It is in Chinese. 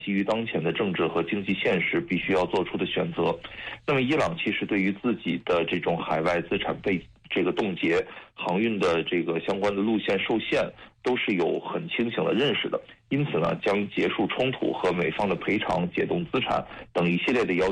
基于当前的政治和经济现实，必须要做出的选择。那么，伊朗其实对于自己的这种海外资产被冻结、航运的相关的路线受限，都是有很清醒的认识的。因此呢，将结束冲突和美方的赔偿、解冻资产等一系列的要求